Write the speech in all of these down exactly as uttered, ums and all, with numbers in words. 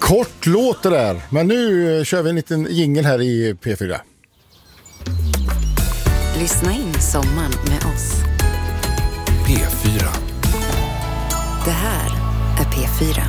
Kort låt det där, men nu kör vi en liten jingle här i P fyra. Lyssna in sommaren med oss. P fyra. Det här är P fyra.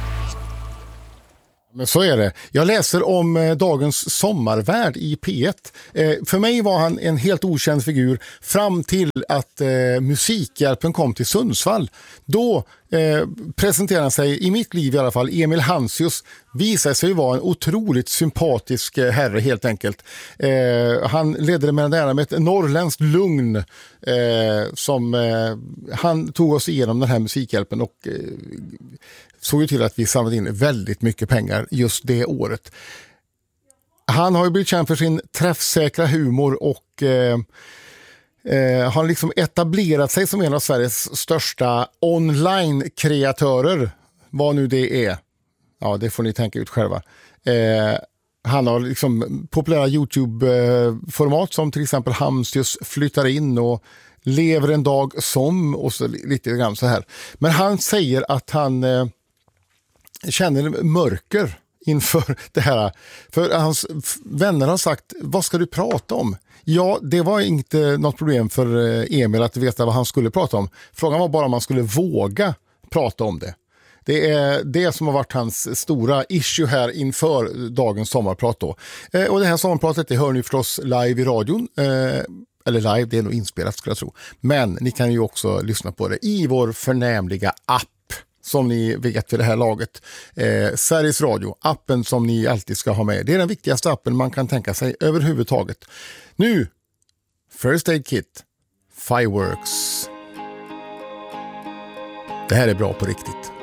Men så är det. Jag läser om eh, dagens sommarvärd i P ett. Eh, för mig var han en helt okänd figur fram till att eh, Musikhjälpen kom till Sundsvall. Då eh, presenterade han sig, i mitt liv i alla fall, Emil Hansius, visade sig vara en otroligt sympatisk eh, herre helt enkelt. Eh, han ledde det med, med ett norrländskt lugn eh, som eh, han tog oss igenom den här Musikhjälpen och eh, såg ju till att vi samlade in väldigt mycket pengar just det året. Han har ju blivit känd för sin träffsäkra humor och eh, eh, har liksom etablerat sig som en av Sveriges största online-kreatörer. Vad nu det är. Ja, det får ni tänka ut själva. Eh, han har liksom populära YouTube-format som till exempel Hamstius flyttar in och lever en dag som och så lite grann så här. Men han säger att han eh, känner mörker inför det här. För hans vänner har sagt, vad ska du prata om? Ja, det var inte något problem för Emil att veta vad han skulle prata om. Frågan var bara om han skulle våga prata om det. Det är det som har varit hans stora issue här inför dagens sommarprat då. Eh, och det här sommarpratet, det hör ni förstås live i radion. Eh, eller live, det är nog inspelat skulle jag tro. Men ni kan ju också lyssna på det i vår förnämliga app. Som ni vet vid det här laget. Eh, Sveriges Radio, appen som ni alltid ska ha med. Det är den viktigaste appen man kan tänka sig överhuvudtaget. Nu, First Aid Kit, Fireworks. Det här är bra på riktigt.